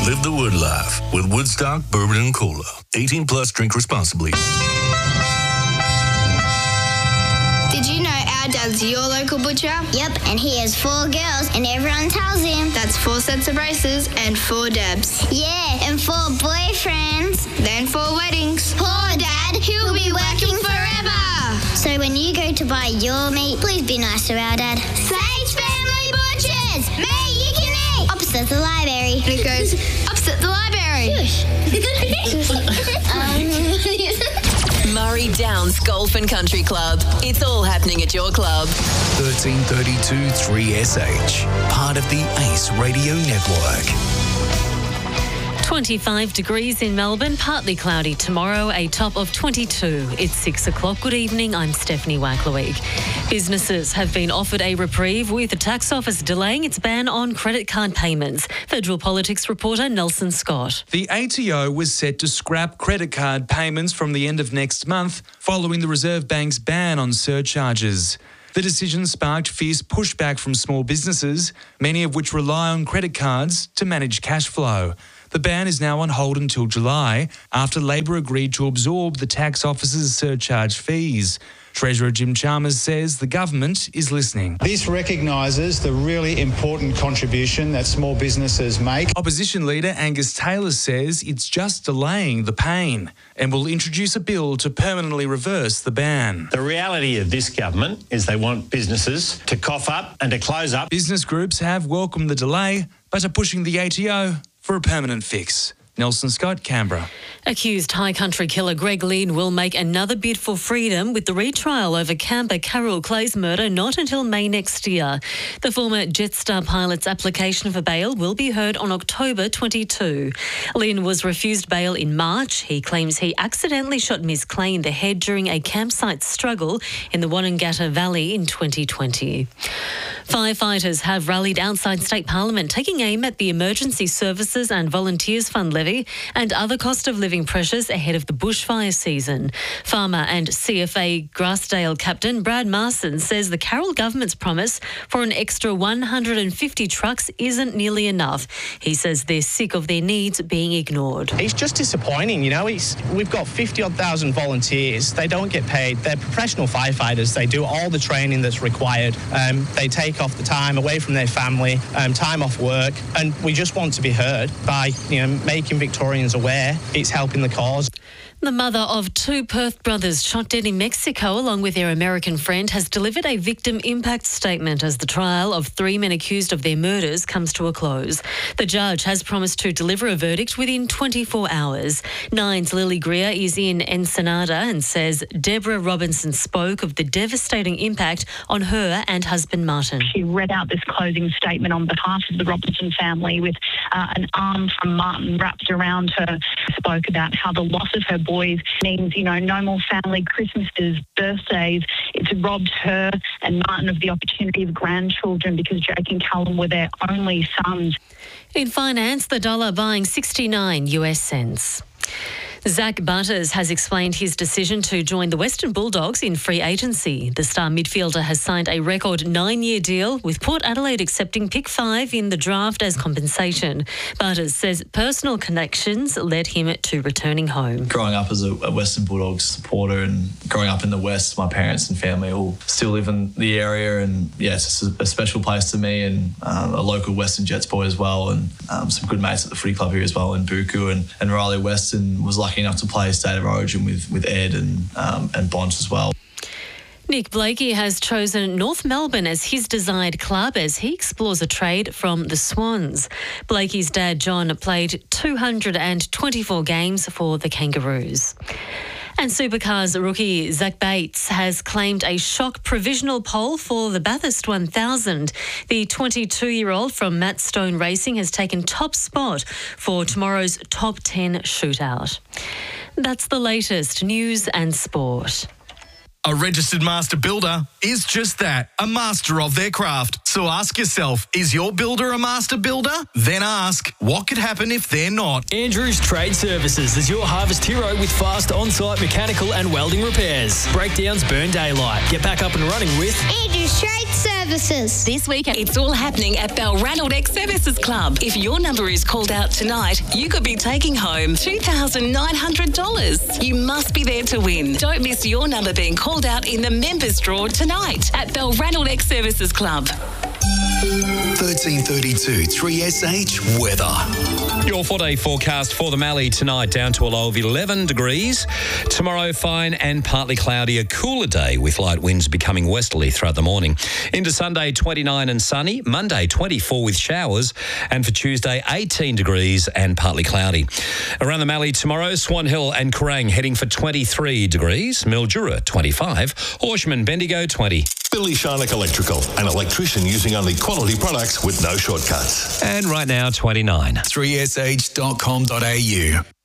Live the Wood life with Woodstock Bourbon and Cola. 18 plus, drink responsibly. Did you know our dad's your local butcher? Yep, and he has 4 girls, and everyone tells him. That's 4 sets of braces and 4 Debs. Yeah, and 4 boyfriends. Then 4 weddings. Poor Dad, he'll be working forever. So when you go to buy your meat, please be nice to our dad. Sage Family Butchers! Meat you can eat! Opposite the library. And it goes, opposite the library. Murray Downs Golf and Country Club. It's all happening at your club. 1332 3SH, part of the Ace Radio Network. 25 degrees in Melbourne, partly cloudy tomorrow, a top of 22. It's 6 o'clock. Good evening, I'm Stephanie Wackleweek. Businesses have been offered a reprieve with the tax office delaying its ban on credit card payments. Federal politics reporter Nelson Scott. The ATO was set to scrap credit card payments from the end of next month following the Reserve Bank's ban on surcharges. The decision sparked fierce pushback from small businesses, many of which rely on credit cards to manage cash flow. The ban is now on hold until July after Labor agreed to absorb the tax office's surcharge fees. Treasurer Jim Chalmers says the government is listening. This recognises the really important contribution that small businesses make. Opposition leader Angus Taylor says it's just delaying the pain and will introduce a bill to permanently reverse the ban. The reality of this government is they want businesses to cough up and to close up. Business groups have welcomed the delay but are pushing the ATO for a permanent fix. Nelson Scott, Canberra. Accused high country killer Greg Lynn will make another bid for freedom with the retrial over camper Carol Clay's murder not until May next year. The former Jetstar pilot's application for bail will be heard on October 22. Lynn was refused bail in March. He claims he accidentally shot Ms. Clay in the head during a campsite struggle in the Wonnangatta Valley in 2020. Firefighters have rallied outside State Parliament taking aim at the Emergency Services and Volunteers Fund levy and other cost of living pressures ahead of the bushfire season. Farmer and CFA Grassdale captain Brad Marson says the Carroll government's promise for an extra 150 trucks isn't nearly enough. He says they're sick of their needs being ignored. It's just disappointing, you know. We've got 50-odd thousand volunteers. They don't get paid. They're professional firefighters. They do all the training that's required. They take off the time away from their family, time off work, and we just want to be heard by, making Victorians aware it's helping the cause. The mother of 2 Perth brothers shot dead in Mexico along with their American friend has delivered a victim impact statement as the trial of 3 men accused of their murders comes to a close. The judge has promised to deliver a verdict within 24 hours. Nine's Lily Greer is in Ensenada and says Deborah Robinson spoke of the devastating impact on her and husband Martin. She read out this closing statement on behalf of the Robinson family with an arm from Martin wrapped around her. Spoke about how the loss of her boys means, no more family Christmases, birthdays. It's robbed her and Martin of the opportunity of grandchildren because Jake and Callum were their only sons. In finance, the dollar buying 69 US cents. Zach Butters has explained his decision to join the Western Bulldogs in free agency. The star midfielder has signed a record 9-year deal with Port Adelaide accepting pick 5 in the draft as compensation. Butters says personal connections led him to returning home. Growing up as a Western Bulldogs supporter and growing up in the West, my parents and family all still live in the area, and it's just a special place to me, and a local Western Jets boy as well, and some good mates at the footy club here as well in Buku, and Riley Weston was lucky enough to play State of Origin with Ed and Bonds as well. Nick Blakey has chosen North Melbourne as his desired club as he explores a trade from the Swans. Blakey's dad, John, played 224 games for the Kangaroos. And Supercars rookie Zach Bates has claimed a shock provisional pole for the Bathurst 1000. The 22-year-old from Matt Stone Racing has taken top spot for tomorrow's top 10 shootout. That's the latest news and sport. A registered master builder is just that, a master of their craft. So ask yourself, is your builder a master builder? Then ask, what could happen if they're not? Andrews Trade Services is your harvest hero with fast on-site mechanical and welding repairs. Breakdowns burn daylight. Get back up and running with Andrews Trade Services. Services. This weekend, it's all happening at Balranald Ex-Services Club. If your number is called out tonight, you could be taking home $2,900. You must be there to win. Don't miss your number being called out in the members' draw tonight at Balranald Ex-Services Club. 1332 3SH weather. Your 4-day forecast for the Mallee tonight, down to a low of 11 degrees. Tomorrow, fine and partly cloudy, a cooler day with light winds becoming westerly throughout the morning. Into Sunday, 29 and sunny. Monday, 24 with showers. And for Tuesday, 18 degrees and partly cloudy. Around the Mallee tomorrow, Swan Hill and Kerrang heading for 23 degrees. Mildura, 25. Horsham and Bendigo, 20. Billy Sharnock Electrical, an electrician using only quality products with no shortcuts. And right now, 29. 3sh.com.au.